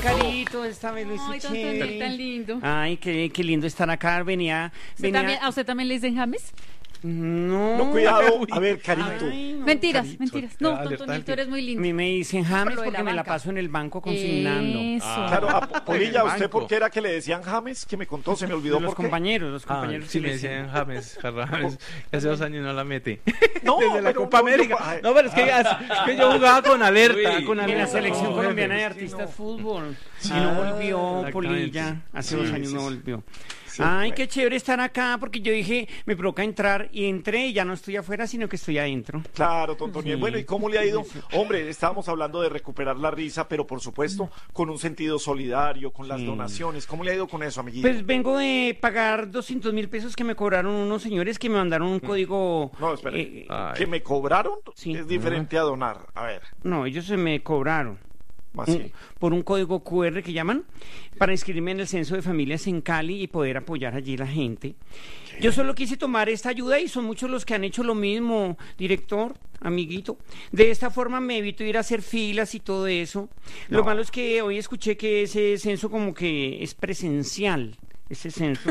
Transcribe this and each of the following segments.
Carito, esta vez lo hizo chévere. Ay, tan lindo. Ay, qué lindo estar acá. Venía. ¿A usted también le dicen James? No, cuidado. A ver, Carito. Ay, no, Mentiras, Carito. mentiras. No, Tontonil, tú eres muy A lindo. mí me dicen James Por lo de la porque me la banca. paso en el banco consignando. Eso. Claro, Polilla, ¿usted banco. por qué era que le decían James? Que me contó, se me olvidó Los por qué. compañeros Sí, me decían James, James. Hace 2 años no la mete. No, Desde la pero Copa no, América. ay. No, pero es que yo jugaba con alerta. En Con la alerta. selección No, colombiana de jefe. artistas de fútbol. Y no volvió exactamente. Polilla. Hace 2 años no volvió. Sí, Ay, bueno. qué chévere estar acá porque yo dije, me provoca entrar y entré y ya no estoy afuera, sino que estoy adentro. Claro, Tontoniel. Sí. Bueno, ¿y cómo le ha ido? Hombre, estábamos hablando de recuperar la risa, pero por supuesto con un sentido solidario, con las Sí. donaciones. ¿Cómo le ha ido con eso, amiguito? Pues vengo de pagar 200.000 pesos que me cobraron unos señores que me mandaron un código. No, espera. Ay. ¿Que me cobraron? Sí. Es diferente a donar. A ver, No, ellos se me cobraron. así. Por un código QR que llaman para inscribirme en el censo de familias en Cali y poder apoyar allí la gente. Yo solo quise tomar esta ayuda y son muchos los que han hecho lo mismo, director, amiguito. De esta forma me evito ir a hacer filas y todo eso. Lo No. malo es que hoy escuché que ese censo como que es presencial. Ese censo.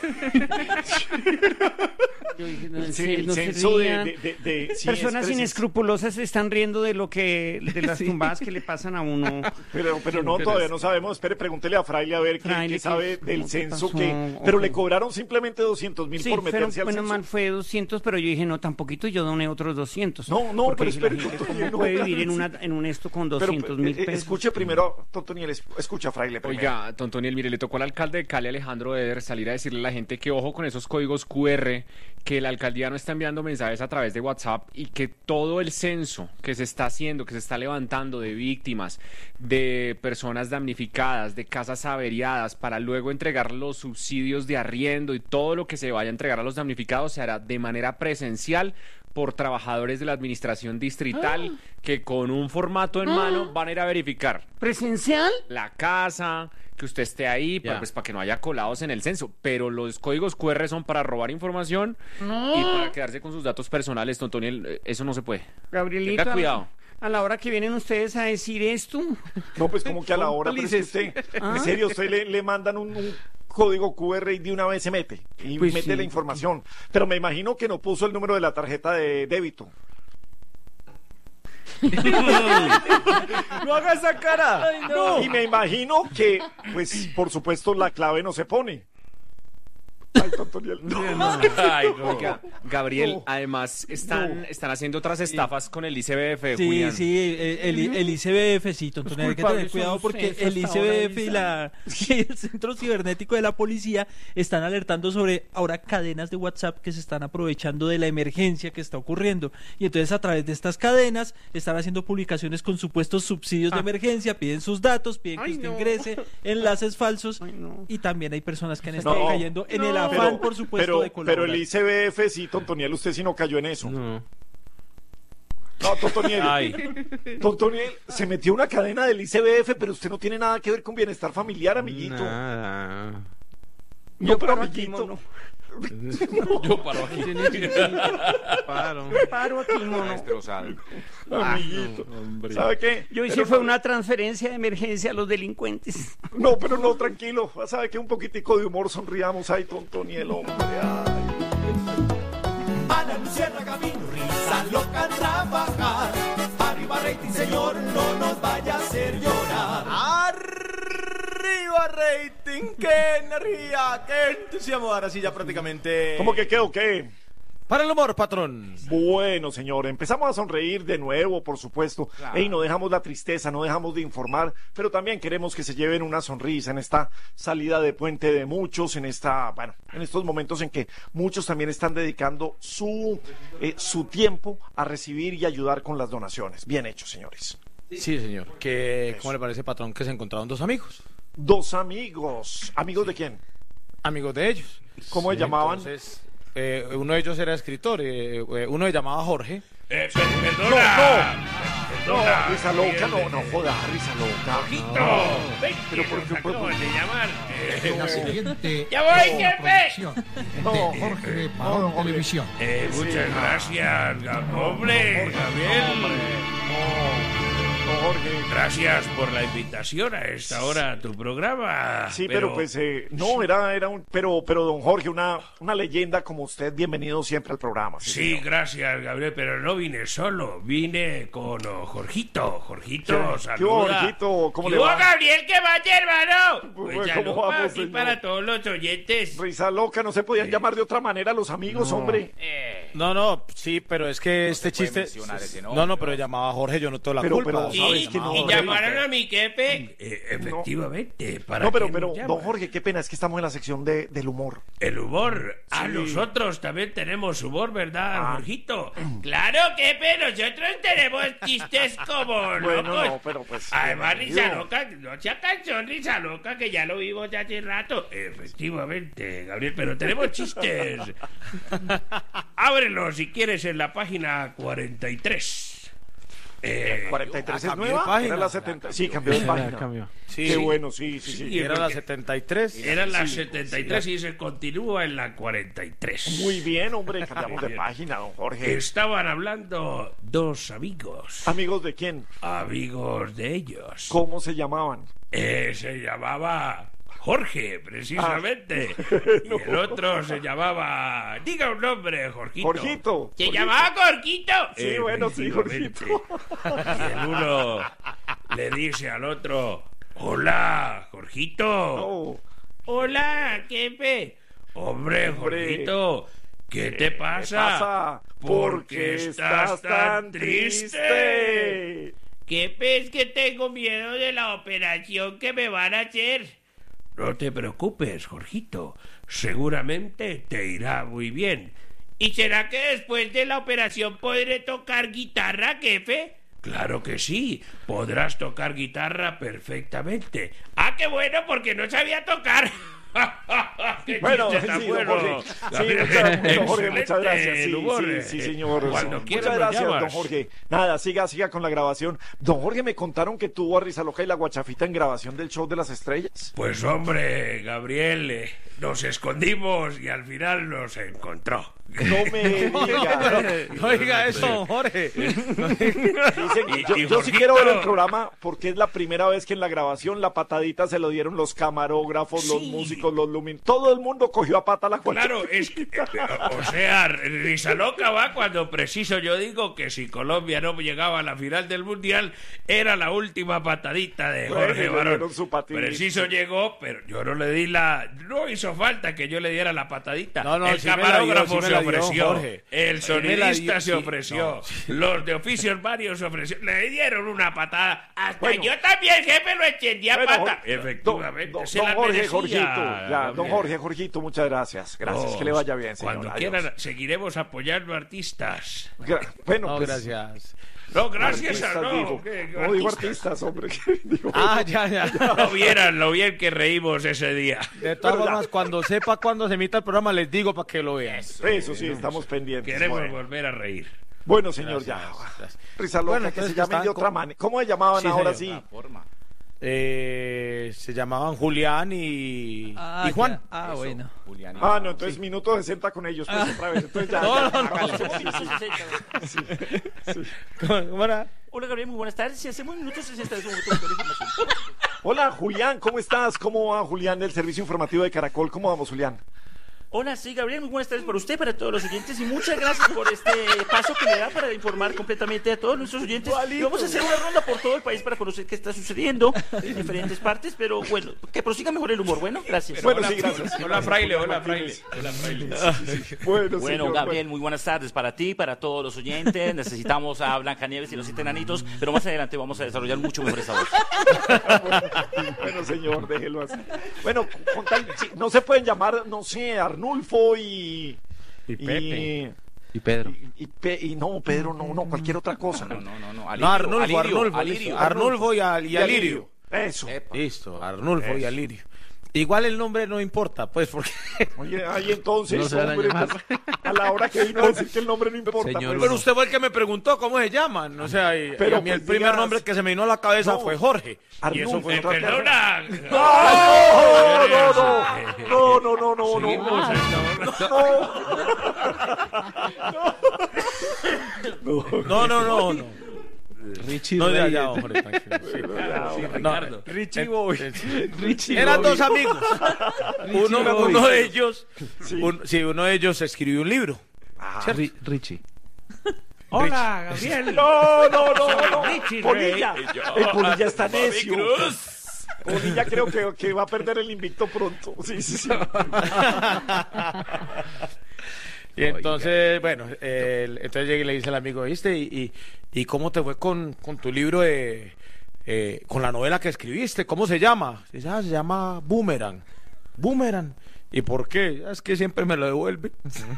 Yo dije, no, en Sí, serio, el no se censo rían. sí, Personas es presen- inescrupulosas se están riendo de lo que de las tumbadas que le pasan a uno. Pero no, todavía no sabemos. Espere, pregúntele a Fraile a ver Fraile, qué sabe ¿cómo del te censo pasó? que. Pero Ojo. le cobraron simplemente 200.000 Sí, por fueron, meterse al bueno, censo. mal fue 200, pero yo dije, no, tan poquito, y yo doné otros 200. No, Porque pero dije, la espere, gente, Tontoniel, ¿cómo no, puede vivir sí. en un esto con Pero 200.000 pesos? escuche primero, Totoniel, escucha, Fraile primero. Oiga, Tontoniel, mire, le tocó al alcalde de Cali, Alejandro Eder, salir a decirle a la gente que ojo con esos códigos QR, que la alcaldía no está enviando mensajes a través de WhatsApp y que todo el censo que se está haciendo, que se está levantando de víctimas, de personas damnificadas, de casas averiadas, para luego entregar los subsidios de arriendo y todo lo que se vaya a entregar a los damnificados se hará de manera presencial por trabajadores de la administración distrital que con un formato en mano van a ir a verificar ¿Presencial? la casa, que usted esté ahí, Ya. pues para que no haya colados en el censo. Pero los códigos QR son para robar información y para quedarse con sus datos personales, Tontoniel. Eso no se puede. Gabrielito, Tenga cuidado. a la hora que vienen ustedes a decir esto, No, pues como que a la hora, pero es que usted, en serio, usted le mandan un código QR y de una vez se mete y Pues mete sí. la información. Pero me imagino que no puso el número de la tarjeta de débito. ¡No haga esa cara! Y me imagino que, pues, por supuesto, la clave no se pone. Ay, Totoniel. Ay, oiga, Gabriel, No. además están haciendo otras estafas con el ICBF, Sí, Julián. sí, el ICBF, sí, Tontonel, hay que tener culpables cuidado somos porque eso el hasta ahora, ICBF y el Centro Cibernético de la Policía están alertando sobre ahora cadenas de WhatsApp que se están aprovechando de la emergencia que está ocurriendo. Y entonces a través de estas cadenas están haciendo publicaciones con supuestos subsidios de emergencia, piden sus datos, piden que Ay, usted no. ingrese, enlaces falsos. Ay, no. Y también hay personas que han estado No, cayendo en el afán, por supuesto, de colaborar. pero el ICBF, sí, Totoniel, usted sí no cayó en eso. No. No, Totoniel. Ay. Totoniel, se metió una cadena del ICBF, pero usted no tiene nada que ver con bienestar familiar, amiguito. Nada. No, pero paro aquí, amiguito. mono. Yo paro aquí. Paro. Paro aquí, mono. Destrozado. Amiguito. hombre. ¿Sabe qué? Yo hice Pero fue no- una transferencia de emergencia a los delincuentes. No, pero no, tranquilo. ¿Sabe qué? Un poquitico de humor, sonriamos. Ay, Totoniel, hombre. Ay. Ana Luciana Camino, risa loca trabajar. Arriba rating, señor, no nos vaya a hacer llorar. ¡Arriba rating! ¡Qué energía! ¡Qué entusiasmo! Ahora sí ya prácticamente... ¿Cómo que qué o qué? Para el humor, patrón. Bueno, señor, empezamos a sonreír de nuevo, por supuesto. Ey, no dejamos la tristeza, no dejamos de informar, pero también queremos que se lleven una sonrisa en esta salida de puente de muchos, en estos momentos en que muchos también están dedicando su tiempo a recibir y ayudar con las donaciones. Bien hecho, señores. Sí, señor. ¿Cómo le parece, patrón, que se encontraron dos amigos? Dos amigos. ¿Amigos de quién? Amigos de ellos. ¿Cómo se llamaban? Entonces, uno de ellos era escritor, uno se llamaba Jorge. No, risa loca, no joda, risa loca. Pero por qué La siguiente ¡Ya voy, es una jefe! producción No, de Jorge Parón no, Televisión. Muchas gracias, hombre, Gabriel. Jorge. Gracias por la invitación a esta hora a tu programa. Sí, pero pues, no, era un, pero don Jorge, una leyenda como usted, bienvenido siempre al programa. Sí, gracias, Gabriel, pero no vine solo, vine con Jorgito. Jorgito, saluda. ¿Qué hubo, Jorgito? ¿Cómo le va? Gabriel, ¿qué vaya, hermano? Pues, Pues ¿cómo saluda vamos, aquí señor? para todos los oyentes. Risa loca, no se podían llamar de otra manera los amigos, hombre. No, sí, pero es que este chiste... No, pero llamaba a Jorge, yo no tengo la Pero, culpa. pero, ¿sabes que no? Y llamaron a mi jefe. Efectivamente, para No, pero, qué me llaman. don Jorge, qué pena, es que estamos en la sección del humor. El humor. A Sí. nosotros también tenemos humor, ¿verdad, Jorgito? Claro que nosotros tenemos chistes como Bueno, locos. no, pero pues... Además, bienvenido. Risa Loca, no sea canción Risa Loca, que ya lo vimos ya hace rato. Efectivamente, Gabriel, pero tenemos chistes. Ábrelo si quieres en la página 43. 43 es cambió de nueva, página. era la 70. Sí, cambió de página. Sí, Qué bueno, sí. Y Era la porque 73. Era la 73 y se continúa en la 43. Muy bien, hombre, cambiamos de página, don Jorge. Estaban hablando dos amigos. ¿Amigos de quién? Amigos de ellos. ¿Cómo se llamaban? Se llamaba Jorge, precisamente. Y el otro se llamaba... Diga un nombre, Jorgito. Jorgito. ¿Se llamaba Jorgito? Sí, bueno, sí, Efectivamente. Jorgito. Y el uno le dice al otro... Hola, Jorgito. Oh, Hola, jefe. Hombre, Jorgito, ¿qué te pasa? ¿Por qué estás tan triste? ¿Qué ves que tengo miedo de la operación que me van a hacer? No te preocupes, Jorgito. Seguramente te irá muy bien. ¿Y será que después de la operación podré tocar guitarra, jefe? Claro que sí, podrás tocar guitarra perfectamente. ¡Ah, qué bueno! Porque no sabía tocar. ¡Qué Bueno, chiste tan sí, don bueno! Jorge. Sí, don Jorge, muchas gracias. El Sí, humor, sí, señor. Cuando Sí. quieras Muchas me gracias, llamas. don Jorge. Nada, siga con la grabación. Don Jorge, me contaron que tuvo a Risa Loca y la Guachafita en grabación del Show de las Estrellas. Pues hombre, Gabriel, nos escondimos y al final nos encontró. No me diga. No diga eso, don Jorge. Dicen, Y yo sí quiero ver el Jorgito. programa porque es la primera vez que en la grabación la patadita se lo dieron los camarógrafos, los músicos, los lumin. Todo el mundo cogió a pata la Guachafita. Claro, es que, o sea, Risa Loca va cuando preciso yo digo que si Colombia no llegaba a la final del Mundial, era la última patadita de Bueno, Jorge le Barón. dieron su patadita. Preciso llegó, pero yo no le di no hizo falta que yo le diera la patadita. No, el sí me la dio, camarógrafo sí me se la dio, ofreció, Jorge. el Sí me la dio, sonidista se sí. ofreció, los de oficios varios se ofreció, le dieron una patada. Hasta Bueno. yo también, jefe, lo extendí a Bueno, pata. Jorge, Efectivamente, don se la Jorge, merecía, Jorgito, ya, don Gabriel. Jorge, Jorgito, muchas gracias. Gracias, No, que le vaya bien, señor. Cuando Adiós. quieran, seguiremos apoyando artistas. Bueno, No, pues, gracias. No, gracias a artistas, no. digo. ¿qué No digo artistas, hombre. Digo, Ya. No vieran lo bien que reímos ese día. De todas Pero ya. formas, cuando sepa cuándo se emita el programa, les digo para que lo vean. Eso sí, estamos pendientes. Queremos Bueno. volver a reír. Bueno, señor, ya. Gracias. Risa Loca, Bueno, que entonces se que llamen de estaban otra con- manera. ¿Cómo se llamaban Sí, ahora señor. sí? Se llamaban Julián y Juan. Ya. Ah, bueno. Ah, no, entonces minuto 60 con ellos, pues otra vez. Entonces ya. ¿Cómo era? Hola Gabriel, muy buenas tardes. Si hacemos minutos 60 de información. Hola, Julián, ¿cómo estás? ¿Cómo va, Julián, del Servicio Informativo de Caracol? ¿Cómo vamos, Julián? Hola, sí, Gabriel, muy buenas tardes para usted, para todos los oyentes y muchas gracias por este paso que me da para informar completamente a todos nuestros oyentes. Y vamos a hacer una ronda por todo el país para conocer qué está sucediendo en diferentes partes, pero bueno, que prosiga mejor el humor. Bueno, gracias. Bueno, sí, gracias. Hola, fraile, hola, fraile. Hola, fraile. Bueno, Bueno, señor, Gabriel, muy buenas tardes para ti, para todos los oyentes. Necesitamos a Blancanieves y los 7 enanitos, pero más adelante vamos a desarrollar mucho mejor esa voz. Bueno, señor, déjelo así. Bueno, con tal- sí, no se pueden llamar, no sé, Arnulfo y Pepe. y Pedro. Y no, Pedro, no, cualquier otra cosa. No, No, Arnulfo y Alirio. Eso. Listo, Arnulfo y Alirio. Igual el nombre no importa, pues, porque... Oye, ahí entonces, No se van a hombre, llamar. pues, a la hora que vino a decir que el nombre no importa. Señor, pues. Pero usted fue el que me preguntó cómo se llaman. O sea, y Pero, a mí el pues, primer digas- nombre que se me vino a la cabeza No. fue Jorge. Y eso Arnulfo. fue otra cosa. Perdona. No. Seguimos No. Richie no de allá, hombre, tranquilo. Sí, Ricardo. Richie Boy. Eran dos amigos. Uno de ellos, Sí. uno de ellos escribió un libro. Richie. Hola, Gabriel. No. Richie Polilla. Rey. El Polilla está necio. Polilla creo que va a perder el invicto pronto. Sí. Y entonces, bueno, entonces llegué y le dice al amigo, ¿viste? ¿Y cómo te fue con tu libro con la novela que escribiste? ¿Cómo se llama? Dice, se llama Boomerang. Boomerang. ¿Y por qué? Es que siempre me lo devuelve.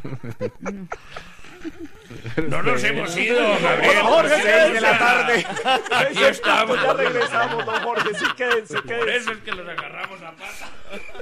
No nos hemos ido, Gabriel. Jorge, 6 de la tarde. Aquí estamos. Ya regresamos, don Jorge. Sí, quédense. Por eso es que los agarramos a pata.